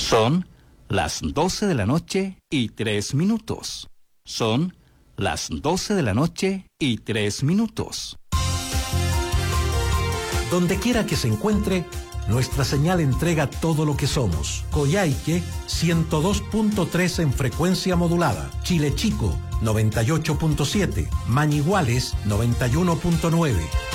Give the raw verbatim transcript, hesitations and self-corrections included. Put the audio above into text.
Son las doce de la noche y tres minutos. Son las doce de la noche y tres minutos. Donde quiera que se encuentre, nuestra señal entrega todo lo que somos. Coyhaique, ciento dos punto tres en frecuencia modulada. Chile Chico, noventa y ocho punto siete. Mañiguales, noventa y uno punto nueve.